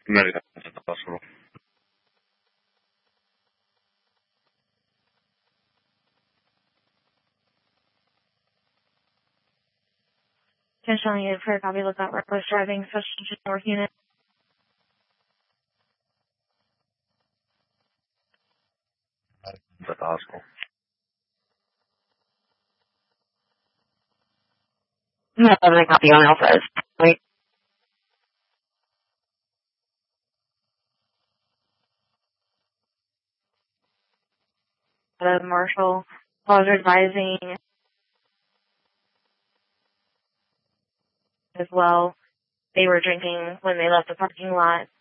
Medical at the hospital. 10 prayer copy, lookout reckless driving, Special North Unit. At the hospital. No, I copy on Alpha. Wait. Marshall was advising as well. They were drinking when they left the parking lot.